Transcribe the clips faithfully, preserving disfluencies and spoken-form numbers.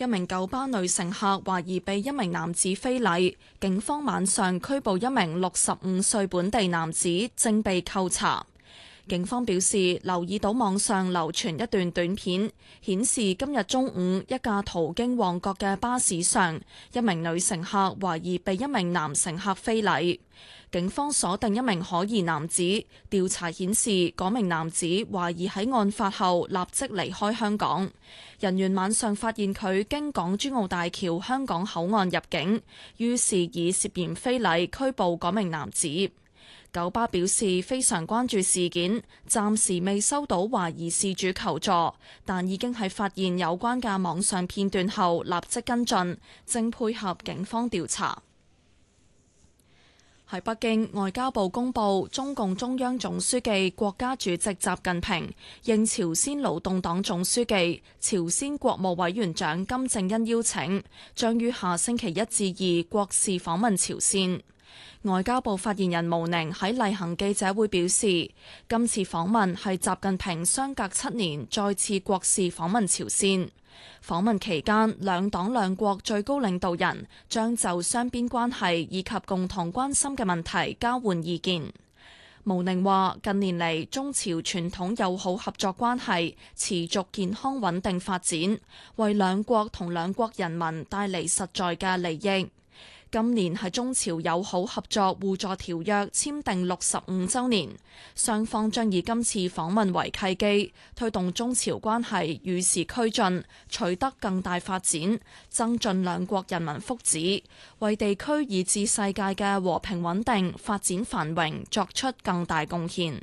一名九巴女乘客懷疑被一名男子非禮，警方晚上拘捕一名六十五歲本地男子，正被扣查。警方表示，留意到網上流傳一段短片，顯示今日中午一架途經旺角嘅巴士上，一名女乘客懷疑被一名男乘客非禮。警方鎖定一名可疑男子，調查顯示嗰名男子懷疑喺案發後立即離開香港。人員晚上發現佢經港珠澳大橋香港口岸入境，於是以涉嫌非禮拘捕嗰名男子。九巴表示非常關注事件，暫時未收到懷疑事主求助，但已經喺發現有關嘅網上片段後立即跟進，正配合警方調查。喺北京，外交部公布，中共中央總書記、國家主席習近平應朝鮮勞動黨總書記、朝鮮國務委員長金正恩邀請，將於下星期一至二國事訪問朝鮮。外交部發言人毛寧喺例行記者會表示，今次訪問係習近平相隔七年再次國事訪問朝鮮。訪問期間，兩黨兩國最高領導人將就雙邊關係以及共同關心嘅問題交換意見。毛寧話：近年嚟，中朝傳統友好合作關係持續健康穩定發展，為兩國同兩國人民帶嚟實在嘅利益。今年係中朝友好合作互助條約簽訂六十五週年，雙方將以今次訪問為契機，推動中朝關係與時俱進，取得更大發展，增進兩國人民福祉，為地區以至世界嘅和平穩定、發展繁榮作出更大貢獻。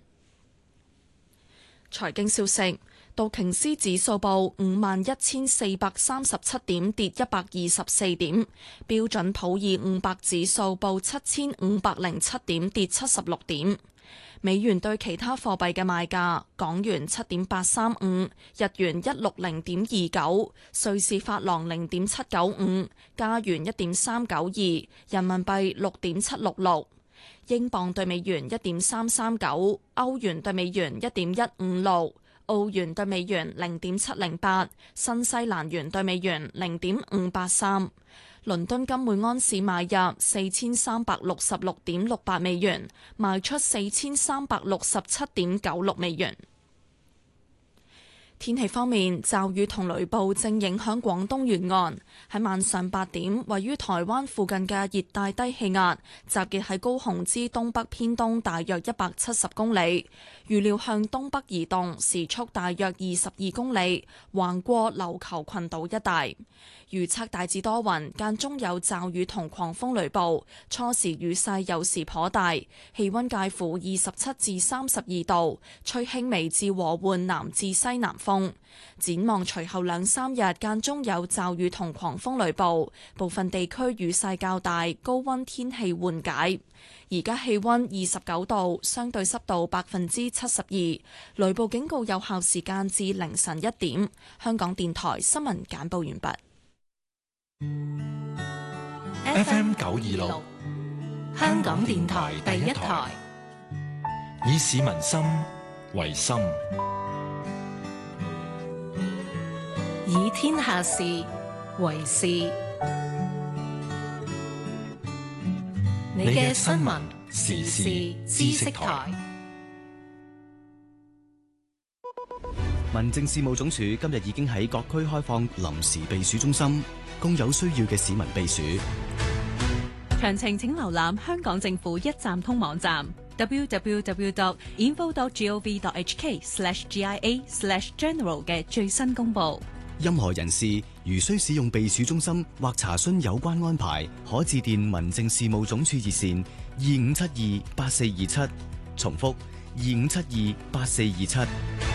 財經消息。道瓊斯指數報五萬一千四百三十七點，跌一百二十四點。標準普爾五百指數報七千五百零七點，跌七十六點。美元對其他貨幣嘅賣價：港元七點八三五，日元一六零點二九，瑞士法郎零點七九五，加元一點三九二，人民幣六點七六六。英鎊對美元一點三三九，歐元對美元一點一五六。澳元對美元零點七零八，新西蘭元對美元零點五八三。倫敦金每安士買入四千三百六十六點六八美元，賣出四千三百六十七點九六美元。天氣方面，驟雨同雷暴正影響廣東沿岸。喺晚上八點，位於台灣附近嘅熱帶低氣壓集結喺高雄之東北偏東大約一百七十公里，預料向東北移動，時速大約二十二公里，橫過琉球群島一帶。預測大致多雲，間中有驟雨同狂風雷暴，初時雨勢有時頗大，氣溫介乎二十七至三十二度，吹輕微至和緩南至西南風。展望隨後兩三日間中有驟雨同狂風雷暴，部分地區雨勢較大，高溫天氣緩解。而家氣溫二十九度，相對濕度百分之七十二，雷暴警告有效時間至凌晨一點。香港電台新聞簡報完畢。 F M 九二六，香港電台第一台，以市民心為心， 以天下事為事。你嘅新聞時事知識台。 民政事務總署今日已經喺各區開放臨時避暑中心，供有需要嘅市民避暑。 詳情請瀏覽香港政府一站通網站 double-u double-u double-u dot info dot gov dot h k slash g i a slash general 嘅最新公佈。 任何人士如需使用避暑中心或查詢有關安排，可致電民政事務總署熱線二五七二八四二七，重複二五七二八四二七。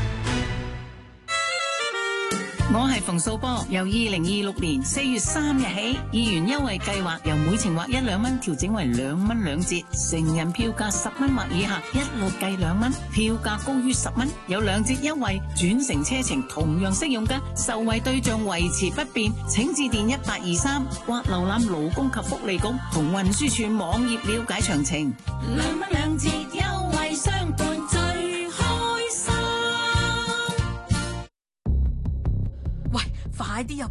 我係馮素波，由二零二六年四月三日起，議員優惠計劃由每程劃一兩蚊調整為兩蚊兩折，成人票價十蚊或以下一律計兩蚊，票價高於十蚊有兩折優惠，轉乘車程同樣適用㗎，受惠對象維持不變，請致電一八二三或瀏覽勞工及福利局同運輸署網頁了解詳情。兩蚊兩折優惠相伴最開心。 快啲入